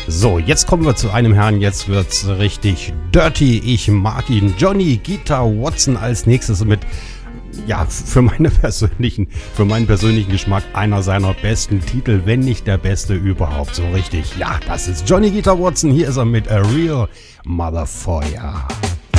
So, jetzt kommen wir zu einem Herrn, jetzt wird's richtig dirty. Ich mag ihn. Johnny Guitar Watson als nächstes mit, ja, für meinen persönlichen Geschmack einer seiner besten Titel, wenn nicht der beste überhaupt. So richtig. Ja, das ist Johnny Guitar Watson. Hier ist er mit A Real Mother for Ya.